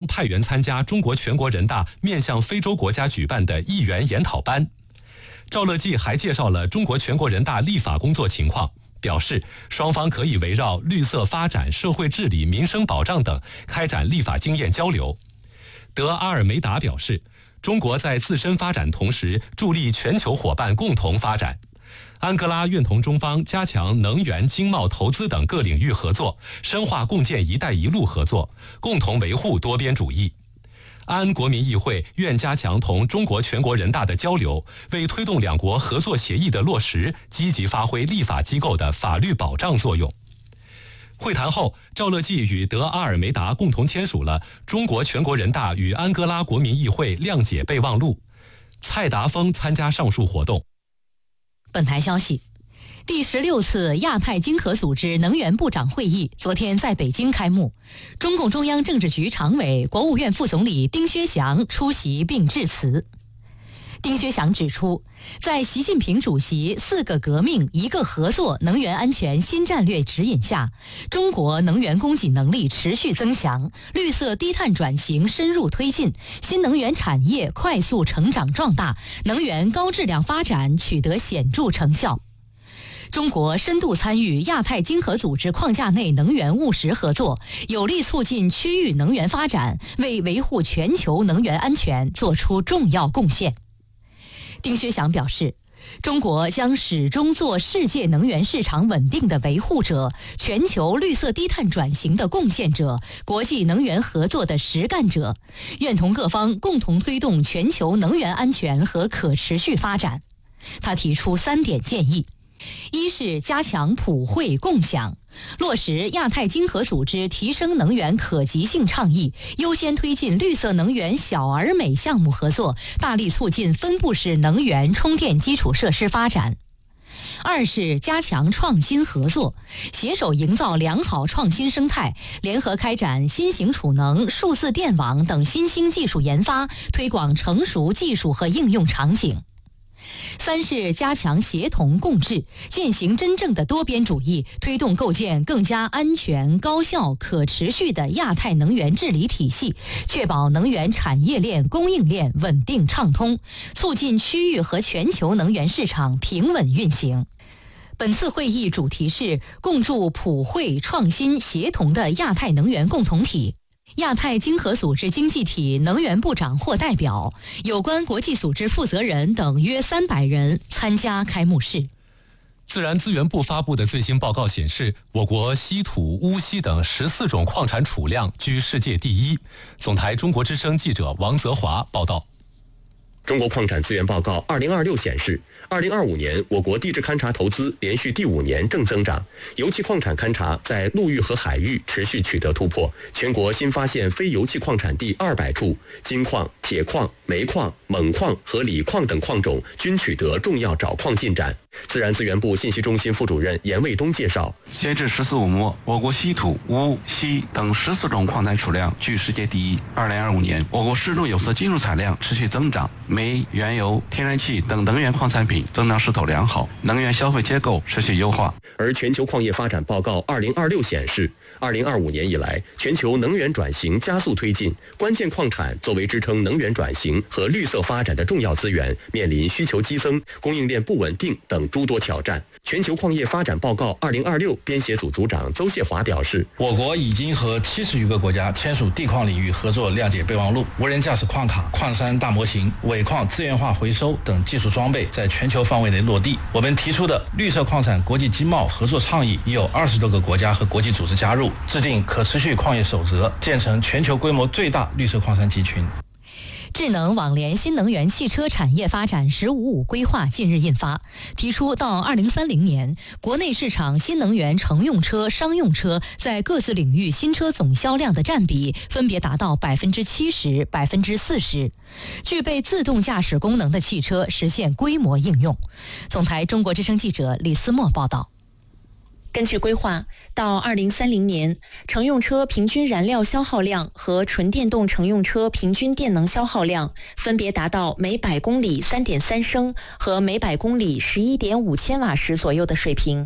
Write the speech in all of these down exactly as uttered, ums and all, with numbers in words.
派员参加中国全国人大面向非洲国家举办的议员研讨班。赵乐际还介绍了中国全国人大立法工作情况，表示双方可以围绕绿色发展、社会治理、民生保障等开展立法经验交流。德阿尔梅达表示，中国在自身发展同时助力全球伙伴共同发展。安哥拉愿同中方加强能源、经贸、投资等各领域合作，深化共建“一带一路”合作，共同维护多边主义。安国民议会愿加强同中国全国人大的交流，为推动两国合作协议的落实，积极发挥立法机构的法律保障作用。会谈后，赵乐际与德阿尔梅达共同签署了中国全国人大与安哥拉国民议会谅解备忘录。蔡达峰参加上述活动。 本台消息，第十六次亚太经合组织能源部长会议昨天在北京开幕，中共中央政治局常委、国务院副总理丁薛祥出席并致辞。丁薛祥指出，在习近平主席四个革命一个合作能源安全新战略指引下，中国能源供给能力持续增强，绿色低碳转型深入推进，新能源产业快速成长壮大，能源高质量发展取得显著成效。中国深度参与亚太经合组织框架内能源务实合作，有力促进区域能源发展，为维护全球能源安全作出重要贡献。丁薛祥表示，中国将始终做世界能源市场稳定的维护者，全球绿色低碳转型的贡献者，国际能源合作的实干者，愿同各方共同推动全球能源安全和可持续发展。他提出三点建议：一是加强普惠共享，落实亚太经合组织提升能源可及性倡议，优先推进绿色能源小而美项目合作，大力促进分布式能源充电基础设施发展。二是加强创新合作，携手营造良好创新生态，联合开展新型储能、数字电网等新兴技术研发，推广成熟技术和应用场景。三是加强协同共治，践行真正的多边主义，推动构建更加安全、高效、可持续的亚太能源治理体系，确保能源产业链、供应链稳定畅通，促进区域和全球能源市场平稳运行。本次会议主题是共筑普惠、创新、协同的亚太能源共同体。亚太经合组织经济体能源部长或代表、有关国际组织负责人等约三百人参加开幕式。 自然资源部发布的最新报告显示，我国稀土、钨锡等十四种矿产储量居世界第一。总台中国之声记者王泽华报道。 中国矿产资源报告二零二六显示，二零二五年我国地质勘察投资连续第五年正增长，油气矿产勘察在陆域和海域持续取得突破，全国新发现非油气矿产地二百处，金矿、铁矿、煤矿、锰矿和锂矿等矿种均取得重要找矿进展。自然资源部信息中心副主任严卫东介绍， 截至十四五末，我国稀土、钨、锡等十四种矿产储量居世界第一。二零二五年，我国适中有色金属产量持续增长，煤、原油、天然气等能源矿产品增长势头良好，能源消费结构持续优化。 而全球矿业发展报告二零二六显示，二零二五年以来，全球能源转型加速推进，关键矿产作为支撑能源转型和绿色发展的重要资源，面临需求激增、供应链不稳定等诸多挑战。全球矿业发展报告二零二六编写组组长邹谢华表示， 我国已经和七十余个国家签署地矿领域合作谅解备忘录，无人驾驶矿卡、矿山大模型、尾矿资源化回收等技术装备在全球范围内落地。我们提出的绿色矿产国际经贸合作倡议已有二十多个国家和国际组织加入，制定可持续矿业守则，建成全球规模最大绿色矿山集群。 智能网联新能源汽车产业发展“十五五”规划近日印发，提出到二零三零年，国内市场新能源乘用车、商用车在各自领域新车总销量的占比分别达到百分之七十、百分之四十。具备自动驾驶功能的汽车实现规模应用。总台中国之声记者李思墨报道。 根据规划，到二零三零年，乘用车平均燃料消耗量和纯电动乘用车平均电能消耗量分别达到每百公里 三点三升和每百公里 十一点五千瓦时左右的水平。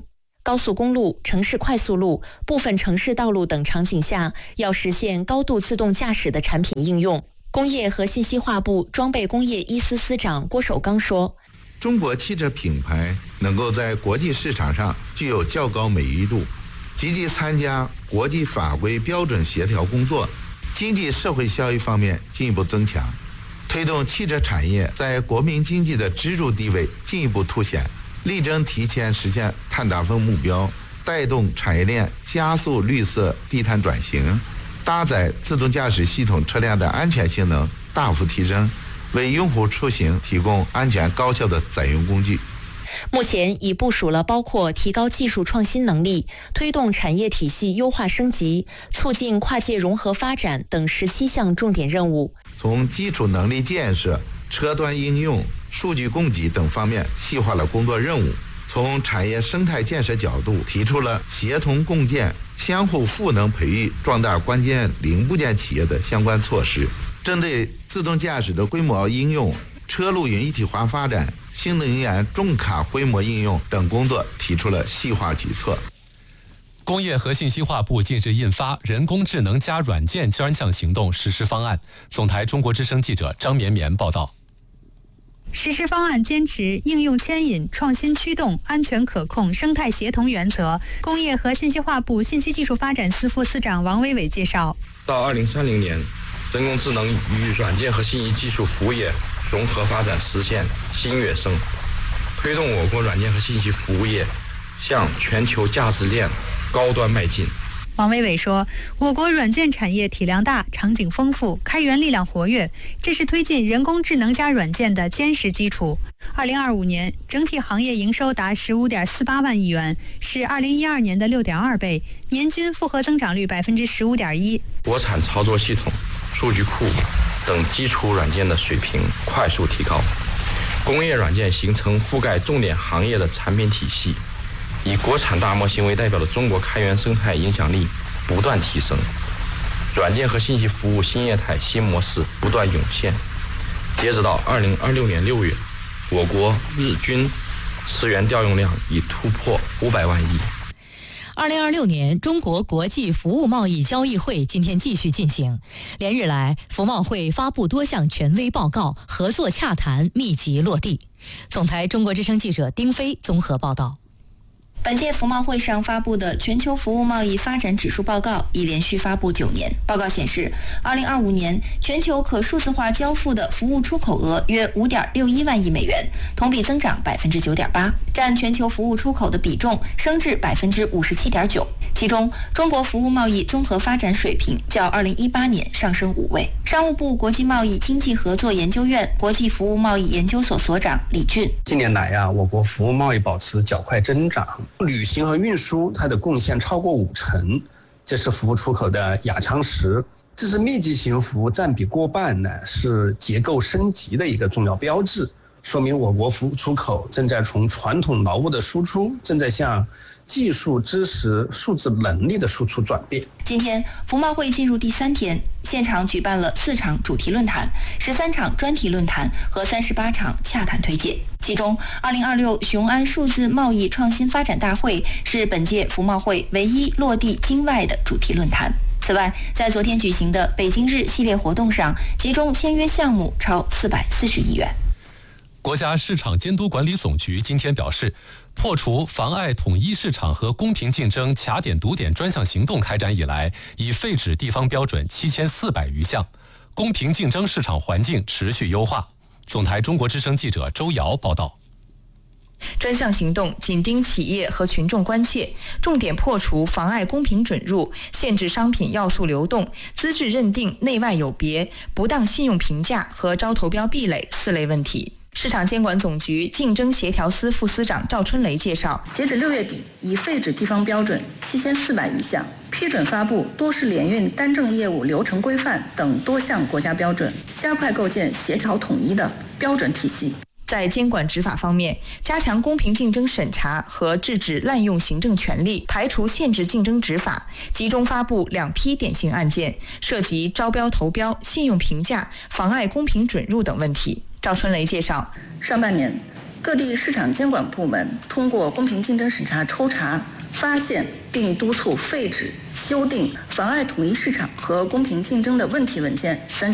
高速公路、城市快速路、部分城市道路等场景下，要实现高度自动驾驶的产品应用。工业和信息化部装备工业一司司长郭守刚说， 中国汽车品牌能够在国际市场上具有较高美誉度，积极参加国际法规标准协调工作，经济社会效益方面进一步增强，推动汽车产业在国民经济的支柱地位进一步凸显，力争提前实现碳达峰目标，带动产业链加速绿色低碳转型，搭载自动驾驶系统车辆的安全性能大幅提升，为用户出行提供安全高效的载用工具。 目前已部署了包括提高技术创新能力、推动产业体系优化升级、促进跨界融合发展等十七项重点任务。 从基础能力建设、车端应用、数据供给等方面细化了工作任务。从产业生态建设角度，提出了协同共建、相互赋能培育壮大关键零部件企业的相关措施。针对自动驾驶的规模应用、车路云一体化发展、新能源重卡规模应用等工作提出了细化举措。 工业和信息化部近日印发《人工智能加软件专项行动实施方案》。总台中国之声记者张绵绵报道。 实施方案坚持应用牵引、创新驱动、安全可控、生态协同原则。工业和信息化部信息技术发展司副司长王伟伟介绍， 到二零三零年，人工智能与软件和信息技术服务业融合发展实现新跃升，推动我国软件和信息服务业向全球价值链高端迈进。 王伟伟说，我国软件产业体量大、场景丰富、开源力量活跃，这是推进人工智能加软件的坚实基础。二零二五年整体行业营收达十五点四八万亿元，是二零一二年的六点二倍，年均复合增长率百分之十五点一。 国产操作系统、数据库等基础软件的水平快速提高，工业软件形成覆盖重点行业的产品体系。以国产大模型为代表的中国开源生态影响力不断提升，软件和信息服务新业态新模式不断涌现。截止到二零二六年六月，我国日均词源调用量已突破五百万亿。 二零二六年中国国际服务贸易交易会今天继续进行，连日来，服贸会发布多项权威报告，合作洽谈密集落地。总台中国之声记者丁飞综合报道。 本届服贸会上发布的全球服务贸易发展指数报告已连续发布九年。报告显示，二零二五年全球可数字化交付的服务出口额约五点六一万亿美元，同比增长百分之九点八，占全球服务出口的比重升至百分之五十七点九。其中，中国服务贸易综合发展水平较二零一八年上升五位。商务部国际贸易经济合作研究院国际服务贸易研究所所长李俊： 近年来呀、啊，我国服务贸易保持较快增长。旅行和运输它的贡献超过五成，这是服务出口的压舱石。这是密集型服务占比过半呢，是结构升级的一个重要标志，说明我国服务出口正在从传统劳务的输出，正在向技术、知识、数字能力的输出转变。 今天，服贸会进入第三天，现场举办了四场主题论坛、十三场专题论坛和三十八场洽谈推介。其中，二零二六雄安数字贸易创新发展大会是本届服贸会唯一落地京外的主题论坛。此外，在昨天举行的北京日系列活动上，集中签约项目超四百四十亿元。 国家市场监督管理总局今天表示，破除妨碍统一市场和公平竞争卡点堵点专项行动开展以来，已废止地方标准七千四百余项，公平竞争市场环境持续优化。总台中国之声记者周瑶报道。 专项行动紧盯企业和群众关切，重点破除妨碍公平准入、限制商品要素流动、资质认定内外有别、不当信用评价和招投标壁垒四类问题。市场监管总局竞争协调司副司长赵春雷介绍， 截止六月底，已废止地方标准七千四百余项，批准发布多式联运单证业务流程规范等多项国家标准，加快构建协调统一的标准体系。 在监管执法方面，加强公平竞争审查和制止滥用行政权力，排除限制竞争执法，集中发布两批典型案件，涉及招标投标、信用评价、妨碍公平准入等问题。赵春雷介绍， 上半年各地市场监管部门通过公平竞争审查抽查，发现并督促废止、修订妨碍统一市场和公平竞争的问题文件三